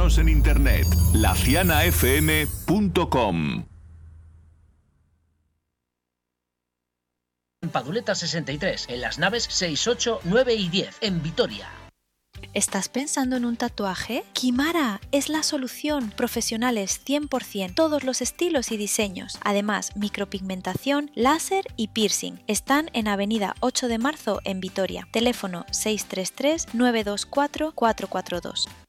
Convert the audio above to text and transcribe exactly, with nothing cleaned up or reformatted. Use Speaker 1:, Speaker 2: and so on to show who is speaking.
Speaker 1: Síguenos en internet, la ciana f m punto com.
Speaker 2: En Paduleta sesenta y tres, en las naves seis, ocho, nueve y diez, en Vitoria.
Speaker 3: ¿Estás pensando en un tatuaje? Kimara es la solución. Profesionales cien por ciento, todos los estilos y diseños. Además, micropigmentación, láser y piercing. Están en Avenida ocho de marzo en Vitoria. Teléfono seis tres tres, nueve dos cuatro, cuatro cuatro dos.